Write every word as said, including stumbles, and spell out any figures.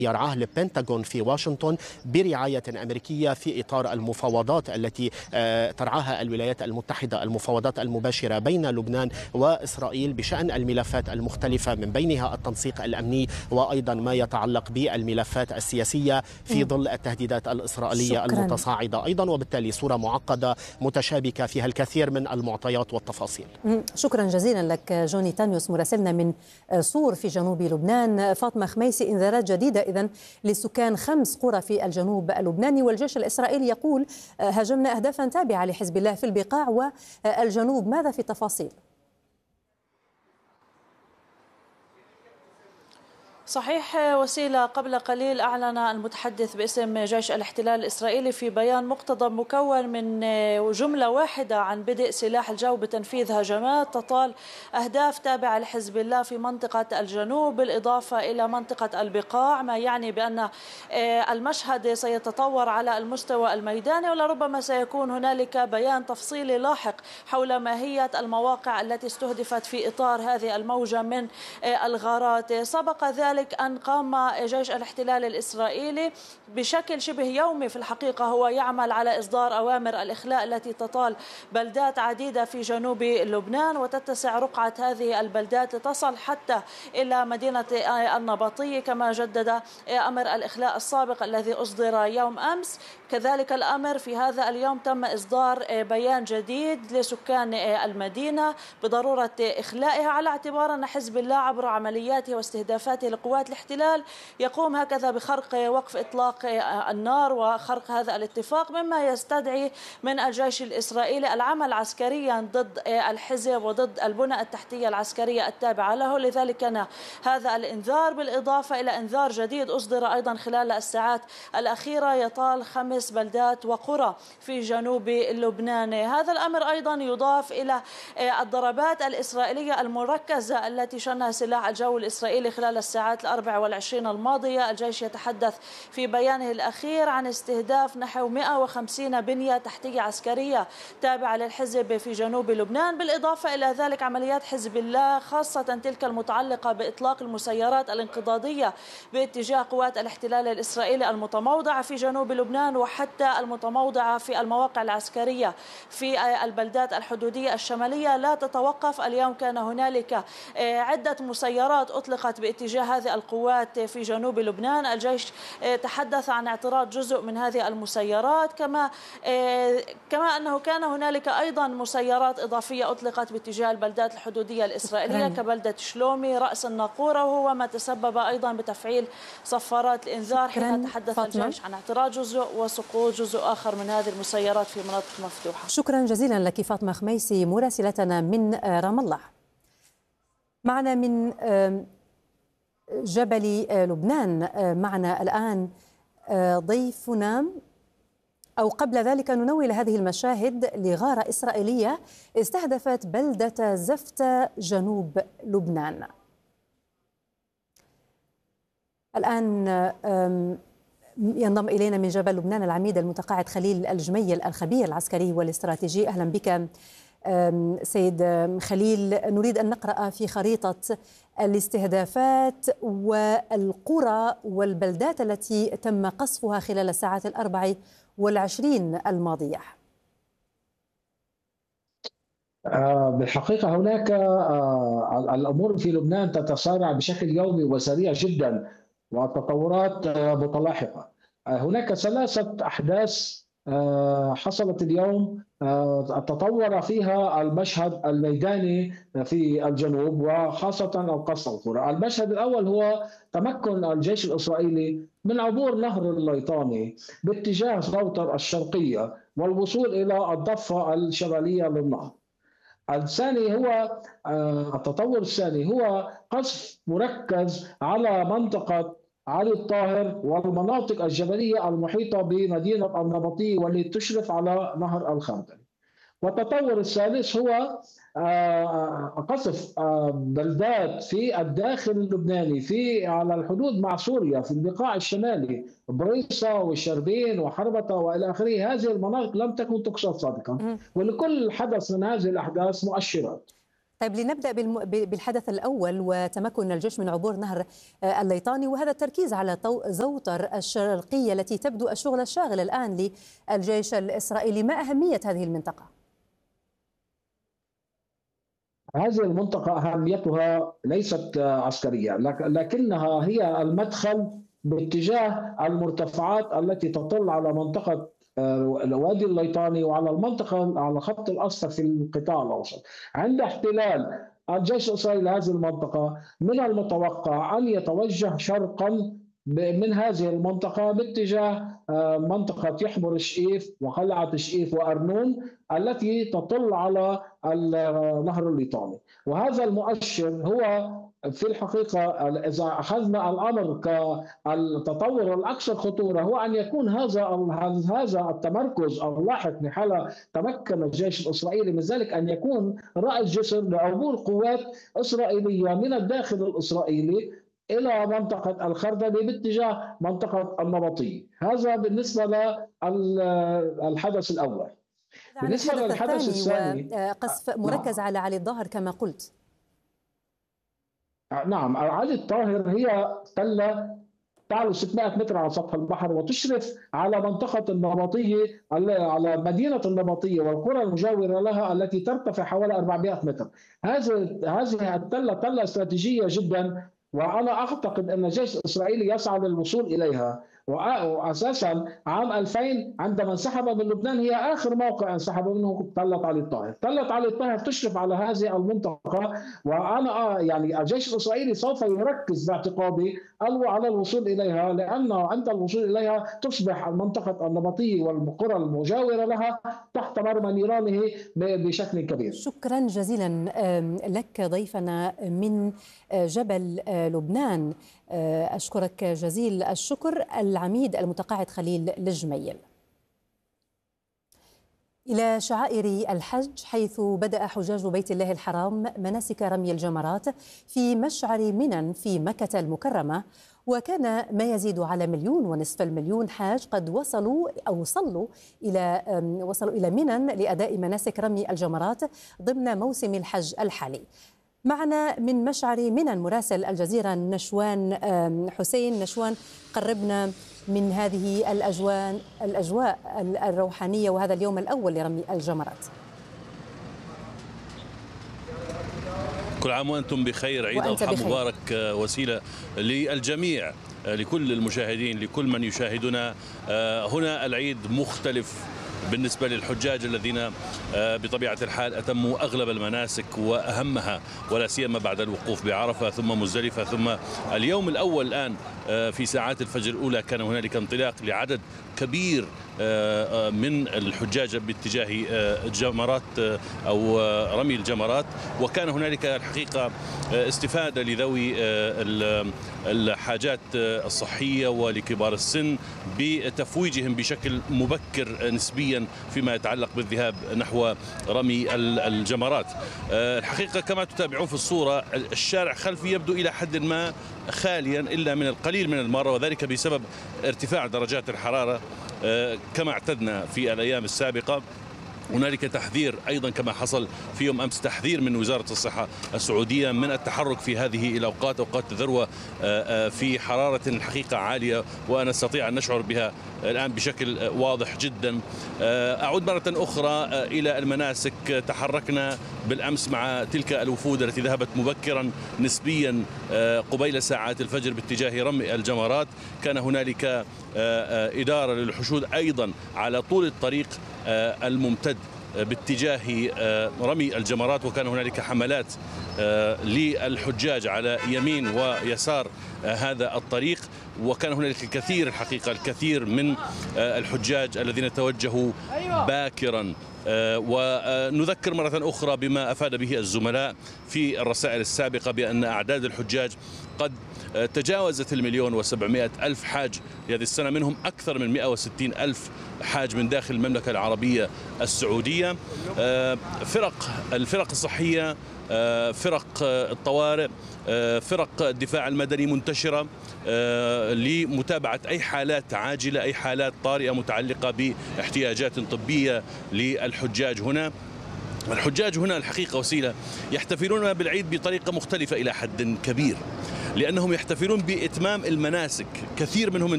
يرعاه البنتاغون في واشنطن برعاية أمريكية في إطار المفاوضات التي ترعاها الولايات المتحدة، المفاوضات المباشرة بين لبنان وإسرائيل بشأن الملفات المختلفة، من بينها التنسيق الأمني وأيضا ما يتعلق بالملفات السياسية في ظل التهديدات الإسرائيلية شكرا. المتصاعدة أيضا، وبالتالي صورة معقدة متشابكة فيها الكثير من المعطيات والتفاصيل. شكرا جزيلا لك جوني تانيوس مراسلنا من صور في جنوب لبنان. فاطمة خميسي، إنذارات جديدة إذن لسكان خمس قرى في الجنوب اللبناني، والجيش الإسرائيلي يقول هاجمنا أهدافا تابعة لحزب الله في البقاع والجنوب، ماذا في التفاصيل؟ صحيح وسيلة، قبل قليل أعلن المتحدث باسم جيش الاحتلال الإسرائيلي في بيان مقتضب مكون من جملة واحدة عن بدء سلاح الجو بتنفيذ هجمات تطال أهداف تابعة لحزب الله في منطقة الجنوب بالإضافة إلى منطقة البقاع، ما يعني بأن المشهد سيتطور على المستوى الميداني، ولربما سيكون هنالك بيان تفصيلي لاحق حول ماهية المواقع التي استهدفت في إطار هذه الموجة من الغارات. سبق ذلك أن قام جيش الاحتلال الإسرائيلي بشكل شبه يومي في الحقيقة هو يعمل على إصدار أوامر الإخلاء التي تطال بلدات عديدة في جنوب لبنان، وتتسع رقعة هذه البلدات تصل حتى إلى مدينة النبطية، كما جدد أمر الإخلاء السابق الذي أصدر يوم أمس. كذلك الأمر في هذا اليوم تم إصدار بيان جديد لسكان المدينة بضرورة إخلائها، على اعتبار أن حزب الله عبر عملياته واستهدافاته لقوات الاحتلال يقوم هكذا بخرق وقف إطلاق النار وخرق هذا الاتفاق، مما يستدعي من الجيش الإسرائيلي العمل عسكريا ضد الحزب وضد البنى التحتية العسكرية التابعة له. لذلك كان هذا الإنذار بالإضافة إلى إنذار جديد أصدر أيضا خلال الساعات الأخيرة يطال خمس بلدات وقرى في جنوب لبنان. هذا الأمر أيضا يضاف إلى الضربات الإسرائيلية المركزة التي شنها سلاح الجو الإسرائيلي خلال الساعات الأربع والعشرين الماضية. الجيش يتحدث في بيانه الأخير عن استهداف نحو مئة وخمسين بنية تحتية عسكرية تابعة للحزب في جنوب لبنان، بالإضافة إلى ذلك عمليات حزب الله خاصة تلك المتعلقة بإطلاق المسيرات الانقضاضية باتجاه قوات الاحتلال الإسرائيلي المتموضعة في جنوب لبنان، وحتى المتموضعة في المواقع العسكرية في البلدات الحدودية الشمالية لا تتوقف. اليوم كان هنالك عدة مسيرات أطلقت باتجاه هذه القوات في جنوب لبنان. الجيش تحدث عن اعتراض جزء من هذه المسيرات، كما كما أنه كان هنالك أيضا مسيرات إضافية أطلقت باتجاه البلدات الحدودية الإسرائيلية كبلدة شلومي، رأس الناقورة، وهو ما تسبب أيضا بتفعيل صفارات الإنذار حين تحدث الجيش عن اعتراض جزء وسقوط جزء آخر من هذه المسيرات في مناطق مفتوحة. شكرا جزيلا لك فاطمة خميسي مراسلتنا من رام الله. معنا من جبل لبنان معنا الآن ضيفنا، أو قبل ذلك ننوه هذه المشاهد لغارة إسرائيلية استهدفت بلدة زفتة جنوب لبنان. الآن ينضم إلينا من جبل لبنان العميد المتقاعد خليل الجميل الخبير العسكري والاستراتيجي. أهلا بك سيد خليل. نريد أن نقرأ في خريطة الاستهدافات والقرى والبلدات التي تم قصفها خلال الساعات الأربع والعشرين الماضية. بالحقيقة هناك الأمور في لبنان تتسارع بشكل يومي وسريع جدا، والتطورات متلاحقة. هناك ثلاثة أحداث حصلت اليوم تطور فيها المشهد الميداني في الجنوب وخاصة القصف القرى. المشهد الأول هو تمكن الجيش الإسرائيلي من عبور نهر الليطاني باتجاه زوطر الشرقية والوصول إلى الضفة الشمالية للنهر. الثاني هو التطور الثاني هو قصف مركز على منطقة علي الطاهر والمناطق الجبلية المحيطة بمدينة النبطية والتي تشرف على نهر الخردل. والتطور الثالث هو قصف بلدات في الداخل اللبناني في على الحدود مع سوريا في البقاع الشمالي، بريصة والشربين وحربطة والى اخره. هذه المناطق لم تكن تقصف سابقا، ولكل حدث من هذه الاحداث مؤشرات. طيب لنبدأ بالحدث الأول وتمكن الجيش من عبور نهر الليطاني، وهذا التركيز على زوطر الشرقية التي تبدو الشغل الشاغل الآن للجيش الإسرائيلي. ما أهمية هذه المنطقة؟ هذه المنطقة أهميتها ليست عسكرية، لكنها هي المدخل باتجاه المرتفعات التي تطل على منطقة الوادي الليطاني وعلى المنطقة على خط الأسطح في القطاع الأوسط. عند احتلال الجيش الإسرائيلي هذه المنطقة من المتوقع أن يتوجه شرقا من هذه المنطقة باتجاه منطقة يحمر الشئيف وقلعة الشئيف وأرنون التي تطل على النهر الليطاني. وهذا المؤشر هو في الحقيقة إذا أخذنا الأمر كالتطور الأكثر خطورة هو أن يكون هذا هذا التمركز اللاحق حال تمكن الجيش الإسرائيلي من ذلك أن يكون رأس جسر لعبور قوات إسرائيلية من الداخل الإسرائيلي إلى منطقة الخردلي باتجاه منطقة النبطية. هذا بالنسبة للحدث الأول. بالنسبة للحدث الثاني قصف مركز نعم. على علي الظاهر كما قلت. نعم، علي الطاهر هي تلة تعلو ستمائة متر على سطح البحر وتشرف على منطقة النبطية، على مدينة النبطية والقرى المجاورة لها التي ترتفع حوالي أربعمائة متر. هذه هذه التلة تلة استراتيجية جدا، وأنا أعتقد أن الجيش الإسرائيلي يسعى للوصول إليها. وأساسا عام ألفين عندما انسحب من لبنان هي آخر موقع انسحب منه تلة علي الطاهر. تلة علي الطاهر تشرف على هذه المنطقة، وأنا يعني الجيش الإسرائيلي سوف يركز باعتقادي على الوصول إليها، لأن عند الوصول إليها تصبح المنطقة النبطية والقرى المجاورة لها تحت مرمى نيرانه بشكل كبير. شكرا جزيلا لك ضيفنا من جبل لبنان. أشكرك جزيل الشكر العميد المتقاعد خليل الجميل. إلى شعائر الحج، حيث بدأ حجاج بيت الله الحرام مناسك رمي الجمرات في مشعر منى في مكة المكرمة، وكان ما يزيد على مليون ونصف المليون حاج قد وصلوا أو صلوا إلى وصلوا إلى منى لأداء مناسك رمي الجمرات ضمن موسم الحج الحالي. معنا من مشعر منى مراسل الجزيرة نشوان حسين. نشوان، قربنا من هذه الأجواء الأجواء الروحانية وهذا اليوم الأول لرمي الجمرات. كل عام وأنتم بخير، عيد الأضحى مبارك وسيلة للجميع، لكل المشاهدين، لكل من يشاهدنا. هنا العيد مختلف بالنسبة للحجاج الذين بطبيعة الحال أتموا أغلب المناسك وأهمها، ولا سيما بعد الوقوف بعرفة ثم مزدلفة ثم اليوم الأول. الآن في ساعات الفجر الأولى كان هنالك انطلاق لعدد كبير من الحجاج باتجاه جمرات أو رمي الجمرات، وكان هنالك الحقيقة استفادة لذوي الحاجات الصحية ولكبار السن بتفويجهم بشكل مبكر نسبيا فيما يتعلق بالذهاب نحو رمي الجمرات. الحقيقة كما تتابعون في الصورة الشارع خلفي يبدو إلى حد ما خاليا إلا من القليل من المرة، وذلك بسبب ارتفاع درجات الحرارة كما اعتدنا في الأيام السابقة. هنالك تحذير أيضا كما حصل في يوم أمس، تحذير من وزارة الصحة السعودية من التحرك في هذه الأوقات، أوقات الذروة في حرارة الحقيقة عالية، ونستطيع أن نشعر بها الآن بشكل واضح جدا. أعود مرة أخرى إلى المناسك. تحركنا بالأمس مع تلك الوفود التي ذهبت مبكرا نسبيا قبيل ساعات الفجر باتجاه رمي الجمرات. كان هنالك إدارة للحشود أيضا على طول الطريق الممتد باتجاه رمي الجمرات، وكان هنالك حملات للحجاج على يمين ويسار هذا الطريق، وكان هنالك الكثير الحقيقة الكثير من الحجاج الذين توجهوا باكرا. ونذكر مرة أخرى بما أفاد به الزملاء في الرسائل السابقة بأن أعداد الحجاج قد تجاوزت المليون وسبعمائة ألف حاج هذه السنة، منهم أكثر من مئة وستين ألف حاج من داخل المملكة العربية السعودية. فرق الفرق الصحية، فرق الطوارئ، فرق الدفاع المدني منتشرة لمتابعة أي حالات عاجلة، أي حالات طارئة متعلقة باحتياجات طبية للحجاج هنا. الحجاج هنا الحقيقة وسيلة يحتفلون بالعيد بطريقة مختلفة إلى حد كبير، لأنهم يحتفلون بإتمام المناسك. كثير منهم